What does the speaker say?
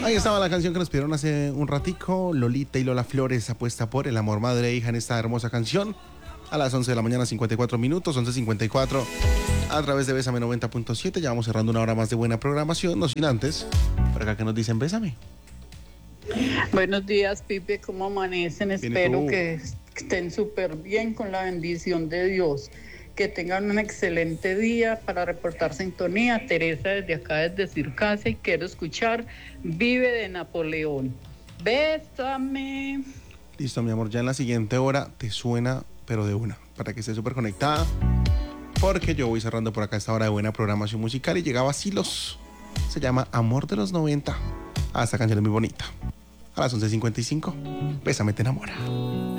Ahí estaba la canción que nos pidieron hace un ratico. Lolita y Lola Flores apuesta por el amor madre e hija en esta hermosa canción. A las 11 de la mañana, 54 minutos, 11:54. A través de Bésame 90.7. Ya vamos cerrando una hora más de buena programación. No sin antes, por acá que nos dicen Bésame. Buenos días, Pipe, ¿cómo amanecen? Bien, ¿y Espero tú? que estén súper bien con la bendición de Dios. Que tengan un excelente día. Para reportar sintonía, Teresa desde acá, desde Circasa, y quiero escuchar Vive de Napoleón. Bésame. Listo, mi amor, ya en la siguiente hora te suena, pero de una, para que estés súper conectada, porque yo voy cerrando por acá esta hora de buena programación musical y llegaba Silos. Se llama Amor de los 90. Esta canción es muy bonita. A las 11:55, Bésame te enamora.